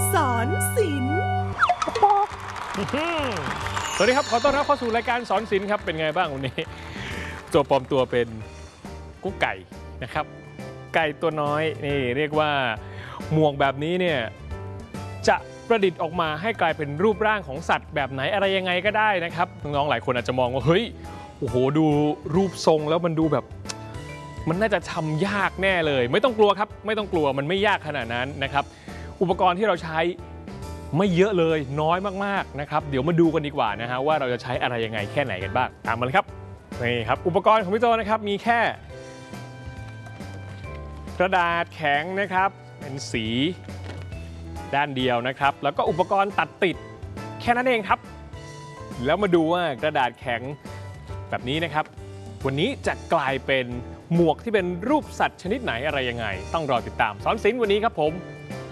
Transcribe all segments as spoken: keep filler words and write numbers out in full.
สอนศิลป์สวัสดีครับขอต้อนรับเข้าสู่รายการสอนศิลป์ครับเป็นไงบ้างวันนี้ตัวปลอมตัวเป็นกุ๊กไก่นะครับไก่ตัวน้อยนี่เรียกว่าหมวกแบบนี้เนี่ยจะประดิษฐ์ออกมาให้กลายเป็นรูปร่างของสัตว์แบบไหนอะไรยังไงก็ได้นะครับน้องๆหลายคนอาจจะมองว่าเฮ้ยโอ้โหดูรูปทรงแล้วมันดูแบบมันน่าจะทำยากแน่เลยไม่ต้องกลัวครับไม่ต้องกลัวมันไม่ยากขนาดนั้นนะครับอุปกรณ์ที่เราใช้ไม่เยอะเลยน้อยมากๆนะครับเดี๋ยวมาดูกันดีกว่านะฮะว่าเราจะใช้อะไรยังไงแค่ไหนกันบ้างตามมาเลยครับนี่ครับอุปกรณ์ของพี่โจนะครับมีแค่กระดาษแข็งนะครับเป็นสีด้านเดียวนะครับแล้วก็อุปกรณ์ตัดติดแค่นั้นเองครับแล้วมาดูว่ากระดาษแข็งแบบนี้นะครับวันนี้จะกลายเป็นหมวกที่เป็นรูปสัตว์ชนิดไหนอะไรยังไงต้องรอติดตามสอนศิลป์วันนี้ครับผม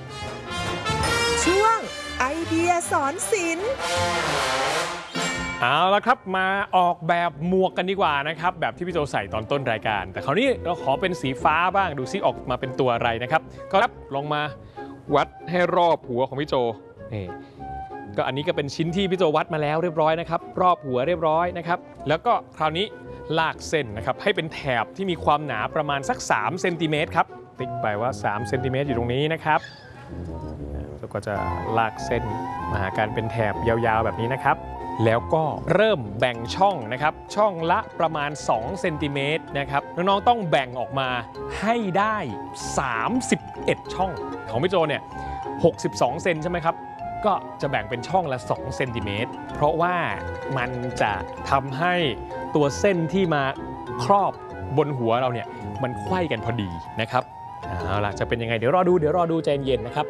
ช่วงไอเดียสอนศิลป์เอาละครับมาออกแบบหมวกกันดีกว่านะครับแบบที่พี่โจใส่ตอนต้นรายการแต่คราวนี้เราขอเป็นสีฟ้าบ้างดูซิออกมาเป็นตัวอะไรนะครับก็รับลงมาวัดให้รอบหัวของพี่โจนี่ก็อันนี้ก็เป็นชิ้นที่พี่โจวัดมาแล้วเรียบร้อยนะครับรอบหัวเรียบร้อยนะครับแล้วก็คราวนี้ลากเส้นนะครับให้เป็นแถบที่มีความหนาประมาณสักสามเซนติเมตรครับติ๊กไปว่าสามเซนติเมตรอยู่ตรงนี้นะครับแล้วก็จะลากเส้นมาหาการเป็นแถบยาวๆแบบนี้นะครับแล้วก็เริ่มแบ่งช่องนะครับช่องละประมาณสองเซนติเมตรนะครับน้องๆต้องแบ่งออกมาให้ได้สามสิบเอ็ดช่องของพี่โจเนี่ยหกสิบสองเซนใช่ไหมครับก็จะแบ่งเป็นช่องละสองเซนติเมตรเพราะว่ามันจะทำให้ตัวเส้นที่มาครอบบนหัวเราเนี่ยมันไขว้กันพอดีนะครับเอาล่ะจะเป็นยังไงเดี๋ยวรอดูเดี๋ยวรอดูใจเย็นนะครับ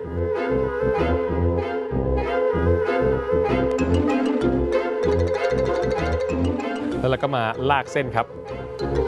แล้วเราก็มาลากเส้นครับ